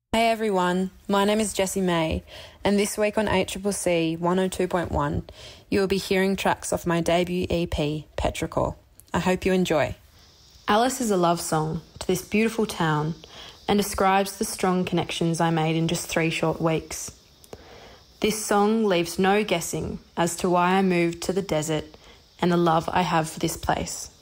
Hey everyone, my name is Jessie May, and this week on ACCC 102.1, you will be hearing tracks off my debut EP, Petrichor. I hope you enjoy. Alice is a love song to this beautiful town and describes the strong connections I made in just 3 short weeks. This song leaves no guessing as to why I moved to the desert and the love I have for this place.